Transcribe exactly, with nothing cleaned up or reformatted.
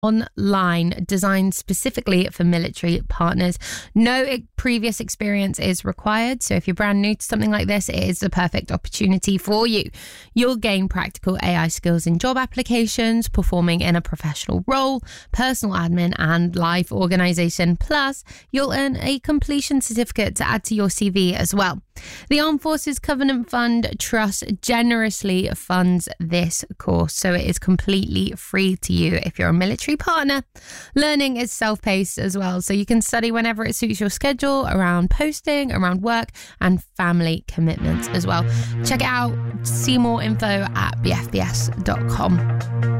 online, designed specifically for military partners. No e- previous experience is required, so if you're brand new to something like this, it is the perfect opportunity for you. You'll gain practical A I skills in job applications, performing in a professional role, personal admin, and life organization. Plus, you'll earn a completion certificate to add to your C V as well. The Armed Forces Covenant Fund Trust generously funds this course, so it is completely free to you if you're a military partner. Learning is self-paced as well, so you can study whenever it suits your schedule, around posting, around work, and family commitments as well. Check it out. See more info at b f b s dot com.